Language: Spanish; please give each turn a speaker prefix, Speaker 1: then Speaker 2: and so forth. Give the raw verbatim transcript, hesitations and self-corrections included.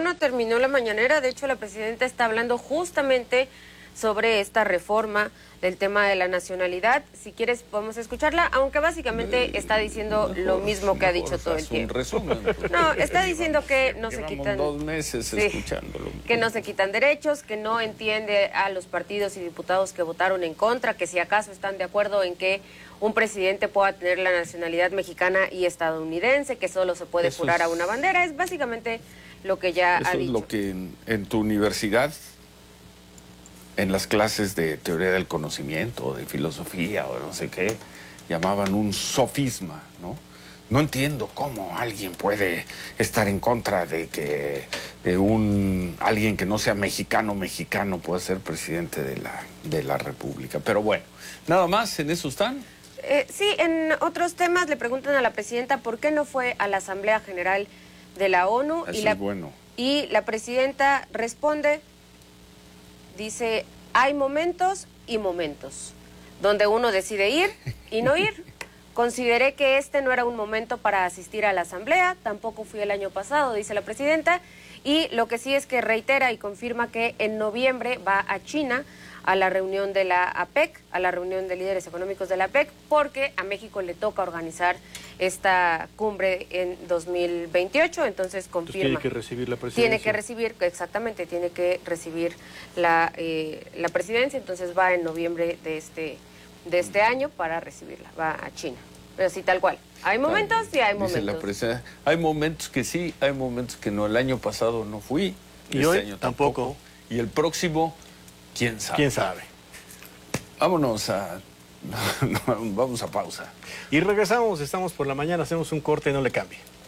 Speaker 1: no terminó la mañanera. De hecho, la presidenta está hablando justamente sobre esta reforma del tema de la nacionalidad. Si quieres podemos escucharla, aunque básicamente está diciendo mejor, lo mismo que ha dicho todo el tiempo.
Speaker 2: Un resumen,
Speaker 1: no, está diciendo que no se quitan
Speaker 2: dos meses sí, escuchándolo.
Speaker 1: Que no se quitan derechos, que no entiende a los partidos y diputados que votaron en contra, que si acaso están de acuerdo en que un presidente pueda tener la nacionalidad mexicana y estadounidense, que solo se puede
Speaker 2: eso
Speaker 1: jurar
Speaker 2: es,
Speaker 1: a una bandera. Es básicamente lo que ya
Speaker 2: eso
Speaker 1: ha dicho.
Speaker 2: Es lo que en, en tu universidad, en las clases de teoría del conocimiento, de filosofía o no sé qué, llamaban un sofisma, ¿no? No entiendo cómo alguien puede estar en contra de que de un alguien que no sea mexicano, mexicano pueda ser presidente de la, de la República. Pero bueno, nada más, ¿en eso están?
Speaker 1: Eh, sí, en otros temas le preguntan a la presidenta por qué no fue a la Asamblea General de la ONU.
Speaker 2: Eso
Speaker 1: y la,
Speaker 2: es bueno.
Speaker 1: Y la presidenta responde, dice, hay momentos y momentos, donde uno decide ir y no ir. Consideré que este no era un momento para asistir a la Asamblea, tampoco fui el año pasado, dice la presidenta, y lo que sí es que reitera y confirma que en noviembre va a China a la reunión de la APEC, a la reunión de líderes económicos de la APEC, porque a México le toca organizar esta cumbre en dos mil veintiocho, entonces confirma.
Speaker 3: Entonces tiene que recibir la presidencia.
Speaker 1: Tiene que recibir, exactamente, tiene que recibir la, eh, la presidencia, entonces va en noviembre de este, de este año para recibirla, va a China, pero sí tal cual. Hay momentos y hay momentos.
Speaker 2: Dice la presidenta, hay momentos que sí, hay momentos que no. El año pasado no fui,
Speaker 3: y
Speaker 2: este
Speaker 3: hoy
Speaker 2: año
Speaker 3: tampoco.
Speaker 2: tampoco. Y el próximo, quién sabe.
Speaker 3: ¿Quién sabe?
Speaker 2: Vámonos a... vamos a pausa.
Speaker 3: Y regresamos, estamos por la mañana, hacemos un corte, no le cambie.